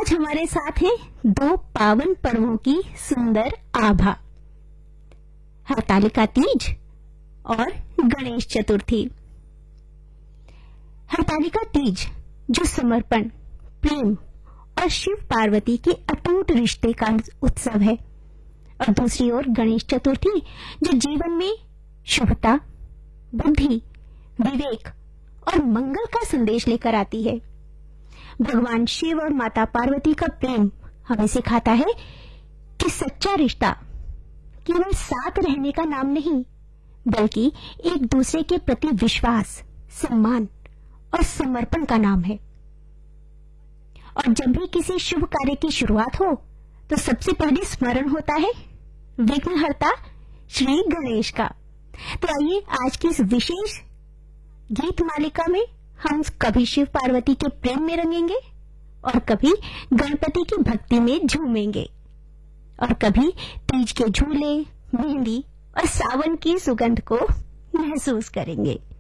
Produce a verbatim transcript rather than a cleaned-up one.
आज हमारे साथ हैं दो पावन पर्वों की सुंदर आभा, हरतालिका तीज और गणेश चतुर्थी। हरतालिका तीज जो समर्पण, प्रेम और शिव पार्वती के अटूट रिश्ते का उत्सव है, और दूसरी ओर गणेश चतुर्थी जो जीवन में शुभता, बुद्धि, विवेक और मंगल का संदेश लेकर आती है। भगवान शिव और माता पार्वती का प्रेम हमें सिखाता है कि सच्चा रिश्ता केवल साथ रहने का नाम नहीं, बल्कि एक दूसरे के प्रति विश्वास, सम्मान और समर्पण का नाम है। और जब भी किसी शुभ कार्य की शुरुआत हो तो सबसे पहले स्मरण होता है विघ्नहर्ता श्री गणेश का। तो आइए आज की इस विशेष गीत मालिका में हम कभी शिव पार्वती के प्रेम में रंगेंगे और कभी गणपति की भक्ति में झूमेंगे और कभी तीज के झूले, मेहंदी और सावन की सुगंध को महसूस करेंगे।